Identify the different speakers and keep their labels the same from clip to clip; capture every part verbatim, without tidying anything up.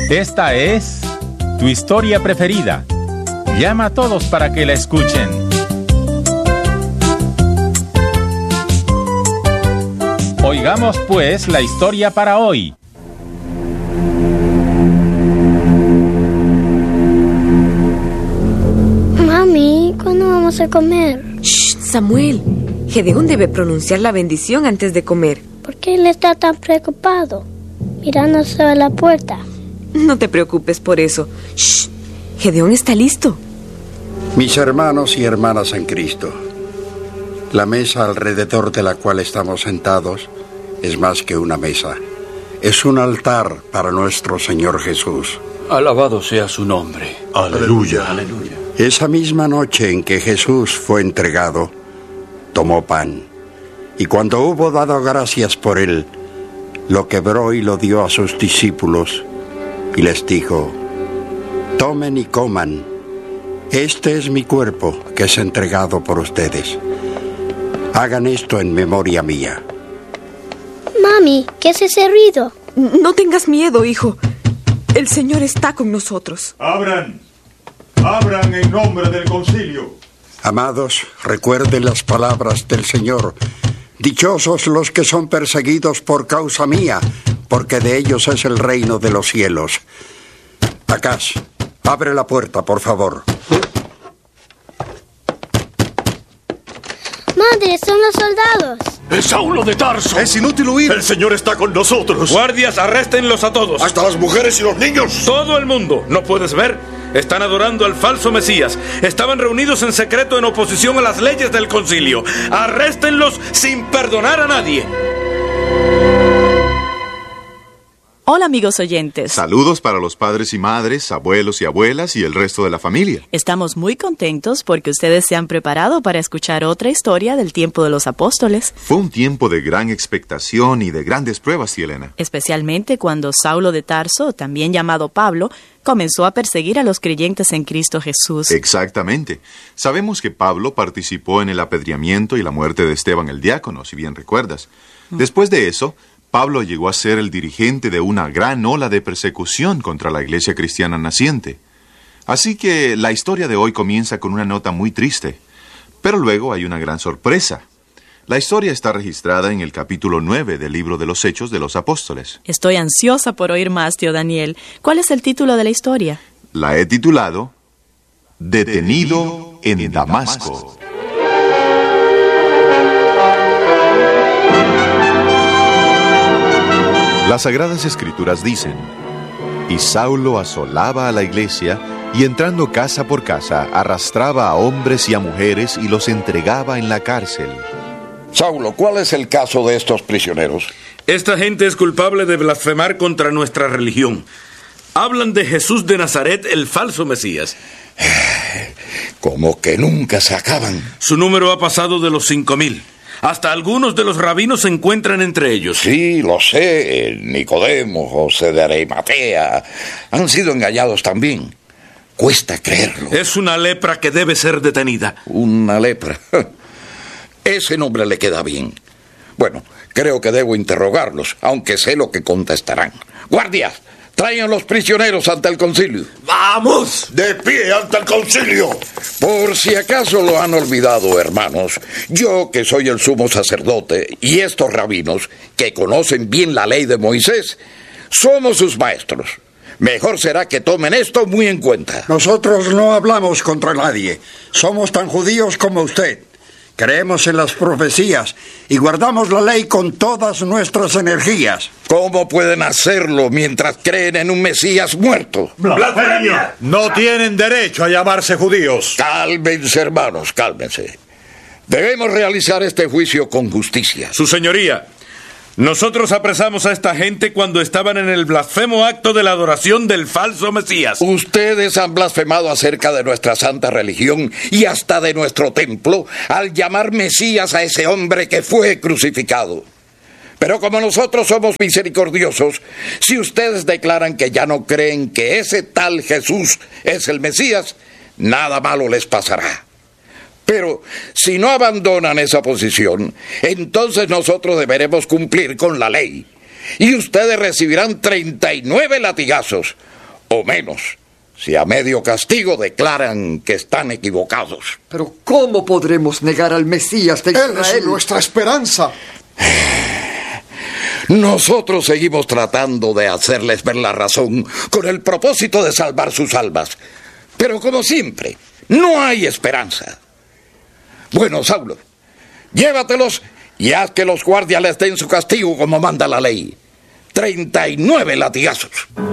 Speaker 1: Esta es tu historia preferida. Llama a todos para que la escuchen. Oigamos pues la historia para hoy.
Speaker 2: Mami, ¿cuándo vamos a comer?
Speaker 3: Shh, Samuel. Gedeón debe pronunciar la bendición antes de comer.
Speaker 2: ¿Por qué él está tan preocupado? Mirándose a la puerta.
Speaker 3: No te preocupes por eso. Shh, Gedeón está listo.
Speaker 4: Mis hermanos y hermanas en Cristo, la mesa alrededor de la cual estamos sentados es más que una mesa. Es un altar para nuestro Señor Jesús.
Speaker 5: Alabado sea su nombre.
Speaker 6: Aleluya.
Speaker 5: Aleluya.
Speaker 4: Esa misma noche en que Jesús fue entregado, tomó pan, y cuando hubo dado gracias por él, lo quebró y lo dio a sus discípulos, y les dijo: tomen y coman, este es mi cuerpo que es entregado por ustedes. Hagan esto en memoria mía.
Speaker 2: Mami, ¿qué es ese ruido?
Speaker 3: No tengas miedo, hijo. El Señor está con nosotros.
Speaker 6: Abran, abran en nombre del concilio.
Speaker 4: Amados, recuerden las palabras del Señor. Dichosos los que son perseguidos por causa mía, porque de ellos es el reino de los cielos. Acas, abre la puerta, por favor.
Speaker 2: Madre, son los soldados.
Speaker 7: ¡Es Saulo de Tarso!
Speaker 6: Es inútil huir.
Speaker 7: ¡El Señor está con nosotros!
Speaker 8: Guardias, arréstenlos a todos.
Speaker 6: Hasta las mujeres y los niños.
Speaker 8: Todo el mundo. ¿No puedes ver? Están adorando al falso Mesías. Estaban reunidos en secreto en oposición a las leyes del concilio. Arréstenlos sin perdonar a nadie.
Speaker 9: Hola, amigos oyentes.
Speaker 10: Saludos para los padres y madres, abuelos y abuelas y el resto de la familia.
Speaker 9: Estamos muy contentos porque ustedes se han preparado para escuchar otra historia del tiempo de los apóstoles.
Speaker 10: Fue un tiempo de gran expectación y de grandes pruebas, tía Elena.
Speaker 9: Especialmente cuando Saulo de Tarso, también llamado Pablo, comenzó a perseguir a los creyentes en Cristo Jesús.
Speaker 10: Exactamente. Sabemos que Pablo participó en el apedreamiento y la muerte de Esteban el diácono, si bien recuerdas. Después de eso, Pablo llegó a ser el dirigente de una gran ola de persecución contra la iglesia cristiana naciente. Así que la historia de hoy comienza con una nota muy triste. Pero luego hay una gran sorpresa. La historia está registrada en el capítulo nueve del libro de los Hechos de los Apóstoles.
Speaker 9: Estoy ansiosa por oír más, tío Daniel. ¿Cuál es el título de la historia?
Speaker 10: La he titulado Detenido en Damasco. Las Sagradas Escrituras dicen: y Saulo asolaba a la iglesia, y entrando casa por casa, arrastraba a hombres y a mujeres y los entregaba en la cárcel.
Speaker 11: Saulo, ¿cuál es el caso de estos prisioneros?
Speaker 8: Esta gente es culpable de blasfemar contra nuestra religión. Hablan de Jesús de Nazaret, el falso Mesías.
Speaker 11: Como que nunca se acaban.
Speaker 8: Su número ha pasado de los cinco mil. Hasta algunos de los rabinos se encuentran entre ellos.
Speaker 11: Sí, lo sé. Nicodemo, José de Arimatea han sido engañados también. Cuesta creerlo.
Speaker 8: Es una lepra que debe ser detenida.
Speaker 11: Una lepra. Ese nombre le queda bien. Bueno, creo que debo interrogarlos, aunque sé lo que contestarán. ¡Guardias! Traigan los prisioneros ante el concilio.
Speaker 7: ¡Vamos! ¡De pie ante el concilio!
Speaker 11: Por si acaso lo han olvidado, hermanos, yo que soy el sumo sacerdote y estos rabinos, que conocen bien la ley de Moisés, somos sus maestros. Mejor será que tomen esto muy en cuenta.
Speaker 4: Nosotros no hablamos contra nadie. Somos tan judíos como usted. Creemos en las profecías y guardamos la ley con todas nuestras energías.
Speaker 11: ¿Cómo pueden hacerlo mientras creen en un Mesías muerto?
Speaker 7: ¡Blasfemia!
Speaker 6: No tienen derecho a llamarse judíos.
Speaker 11: Cálmense, hermanos, cálmense. Debemos realizar este juicio con justicia.
Speaker 8: Su señoría, nosotros apresamos a esta gente cuando estaban en el blasfemo acto de la adoración del falso Mesías.
Speaker 11: Ustedes han blasfemado acerca de nuestra santa religión y hasta de nuestro templo al llamar Mesías a ese hombre que fue crucificado. Pero como nosotros somos misericordiosos, si ustedes declaran que ya no creen que ese tal Jesús es el Mesías, nada malo les pasará. Pero si no abandonan esa posición, entonces nosotros deberemos cumplir con la ley. Y ustedes recibirán treinta y nueve latigazos, o menos, si a medio castigo declaran que están equivocados.
Speaker 12: Pero ¿cómo podremos negar al Mesías de Israel?
Speaker 13: Él es nuestra esperanza.
Speaker 11: Nosotros seguimos tratando de hacerles ver la razón con el propósito de salvar sus almas. Pero como siempre, no hay esperanza. Bueno, Saulo, llévatelos y haz que los guardias les den su castigo como manda la ley. Treinta y nueve latigazos.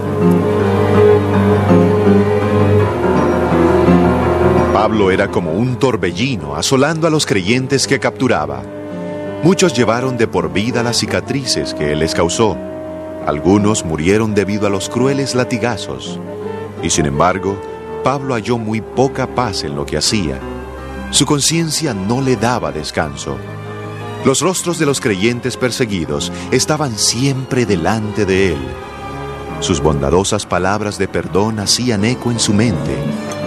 Speaker 10: Pablo era como un torbellino asolando a los creyentes que capturaba. Muchos llevaron de por vida las cicatrices que él les causó. Algunos murieron debido a los crueles latigazos. Y sin embargo, Pablo halló muy poca paz en lo que hacía. Su conciencia no le daba descanso. Los rostros de los creyentes perseguidos estaban siempre delante de él. Sus bondadosas palabras de perdón hacían eco en su mente.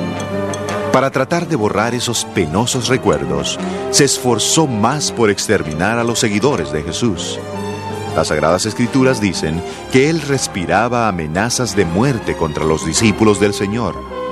Speaker 10: Para tratar de borrar esos penosos recuerdos, se esforzó más por exterminar a los seguidores de Jesús. Las Sagradas Escrituras dicen que él respiraba amenazas de muerte contra los discípulos del Señor.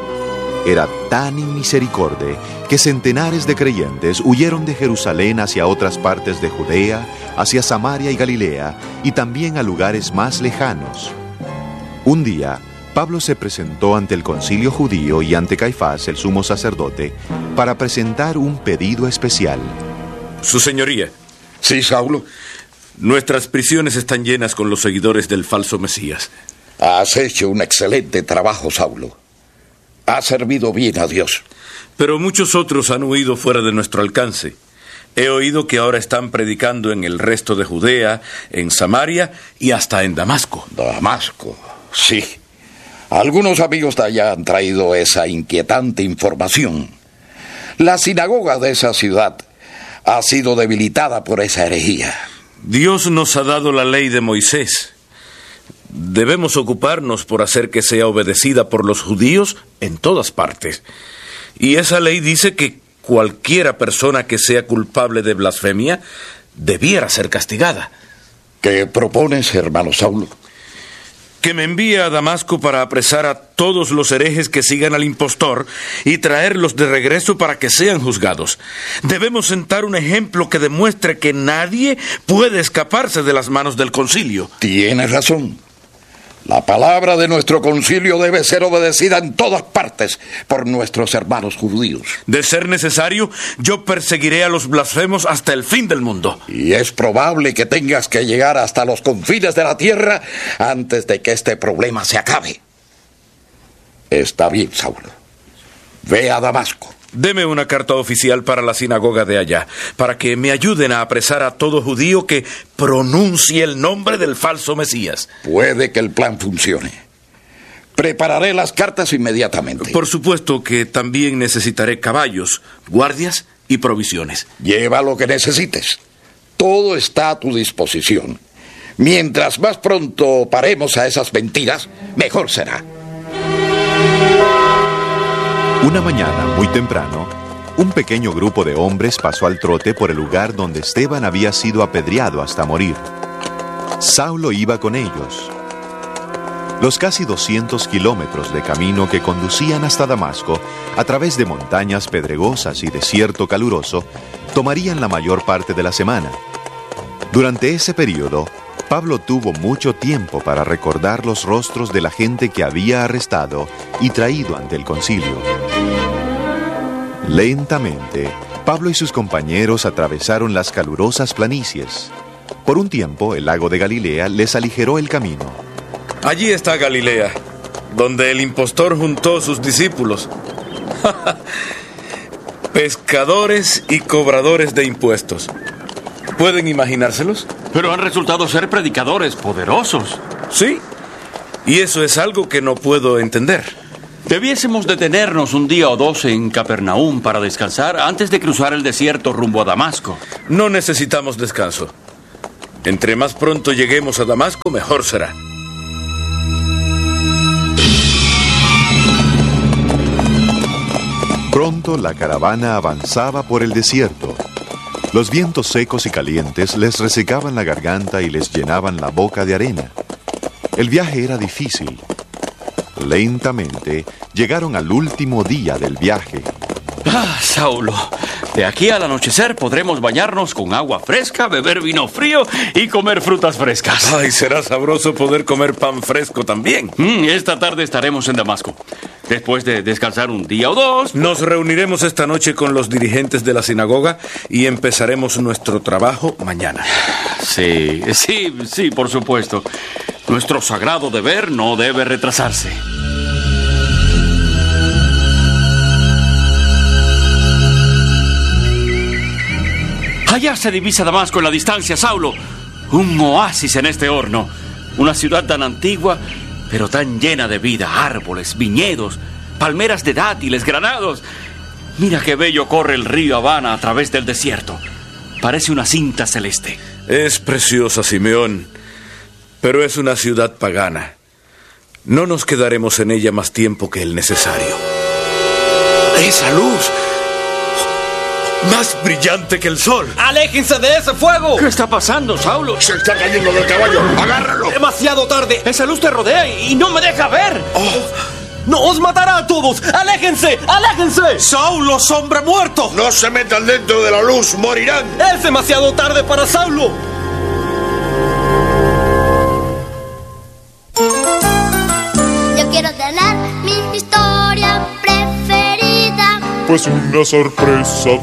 Speaker 10: Era tan inmisericorde que centenares de creyentes huyeron de Jerusalén hacia otras partes de Judea, hacia Samaria y Galilea, y también a lugares más lejanos. Un día, Pablo se presentó ante el concilio judío y ante Caifás, el sumo sacerdote, para presentar un pedido especial.
Speaker 8: Su señoría.
Speaker 11: Sí, Saulo.
Speaker 8: Nuestras prisiones están llenas con los seguidores del falso Mesías.
Speaker 11: Has hecho un excelente trabajo, Saulo. Has servido bien a Dios.
Speaker 8: Pero muchos otros han huido fuera de nuestro alcance. He oído que ahora están predicando en el resto de Judea, en Samaria y hasta en Damasco.
Speaker 11: Damasco, sí. Algunos amigos de allá han traído esa inquietante información. La sinagoga de esa ciudad ha sido debilitada por esa herejía.
Speaker 8: Dios nos ha dado la ley de Moisés. Debemos ocuparnos por hacer que sea obedecida por los judíos en todas partes. Y esa ley dice que cualquiera persona que sea culpable de blasfemia debiera ser castigada.
Speaker 11: ¿Qué propones, hermano Saulo?
Speaker 8: Que me envíe a Damasco para apresar a todos los herejes que sigan al impostor y traerlos de regreso para que sean juzgados. Debemos sentar un ejemplo que demuestre que nadie puede escaparse de las manos del concilio.
Speaker 11: Tienes razón. La palabra de nuestro concilio debe ser obedecida en todas partes por nuestros hermanos judíos.
Speaker 8: De ser necesario, yo perseguiré a los blasfemos hasta el fin del mundo.
Speaker 11: Y es probable que tengas que llegar hasta los confines de la tierra antes de que este problema se acabe. Está bien, Saulo. Ve a Damasco.
Speaker 8: Deme una carta oficial para la sinagoga de allá, para que me ayuden a apresar a todo judío que pronuncie el nombre del falso Mesías.
Speaker 11: Puede que el plan funcione. Prepararé las cartas inmediatamente.
Speaker 8: Por supuesto que también necesitaré caballos, guardias y provisiones.
Speaker 11: Lleva lo que necesites. Todo está a tu disposición. Mientras más pronto paremos a esas mentiras, mejor será.
Speaker 10: Una mañana, muy temprano, un pequeño grupo de hombres pasó al trote por el lugar donde Esteban había sido apedreado hasta morir. Saulo iba con ellos. Los casi doscientos kilómetros de camino que conducían hasta Damasco, a través de montañas pedregosas y desierto caluroso, tomarían la mayor parte de la semana. Durante ese periodo, Pablo tuvo mucho tiempo para recordar los rostros de la gente que había arrestado y traído ante el concilio. Lentamente, Pablo y sus compañeros atravesaron las calurosas planicies. Por un tiempo, el lago de Galilea les aligeró el camino.
Speaker 8: Allí está Galilea, donde el impostor juntó sus discípulos. Pescadores y cobradores de impuestos. ¿Pueden imaginárselos?
Speaker 5: Pero han resultado ser predicadores poderosos.
Speaker 8: Sí, y eso es algo que no puedo entender.
Speaker 5: Debiésemos detenernos un día o dos en Capernaum para descansar antes de cruzar el desierto rumbo a Damasco.
Speaker 8: No necesitamos descanso. Entre más pronto lleguemos a Damasco, mejor será.
Speaker 10: Pronto la caravana avanzaba por el desierto. Los vientos secos y calientes les resecaban la garganta y les llenaban la boca de arena. El viaje era difícil. Lentamente llegaron al último día del viaje.
Speaker 5: Ah, Saulo, de aquí al anochecer podremos bañarnos con agua fresca, beber vino frío y comer frutas frescas.
Speaker 8: Ay, será sabroso poder comer pan fresco también.
Speaker 5: Mm, esta tarde estaremos en Damasco. Después de descansar un día o dos...
Speaker 8: Nos reuniremos esta noche con los dirigentes de la sinagoga y empezaremos nuestro trabajo mañana.
Speaker 5: Sí, sí, sí, por supuesto. Nuestro sagrado deber no debe retrasarse. Allá se divisa Damasco en la distancia, Saulo. Un oasis en este horno. Una ciudad tan antigua, pero tan llena de vida. Árboles, viñedos, palmeras de dátiles, granados. Mira qué bello corre el río Habana a través del desierto. Parece una cinta celeste.
Speaker 8: Es preciosa, Simeón, pero es una ciudad pagana. No nos quedaremos en ella más tiempo que el necesario.
Speaker 7: ¡Esa luz! ¡Más brillante que el sol!
Speaker 13: ¡Aléjense de ese fuego!
Speaker 5: ¿Qué está pasando, Saulo?
Speaker 7: ¡Se está cayendo del caballo! ¡Agárralo!
Speaker 13: ¡Demasiado tarde! ¡Esa luz te rodea y no me deja ver! Oh. ¡No os matará a todos! ¡Aléjense! ¡Aléjense!
Speaker 7: ¡Saulo, hombre muerto! ¡No se metan dentro de la luz! ¡Morirán!
Speaker 13: ¡Es demasiado tarde para Saulo!
Speaker 2: Yo quiero tener mi historia preferida.
Speaker 14: Pues una sorpresa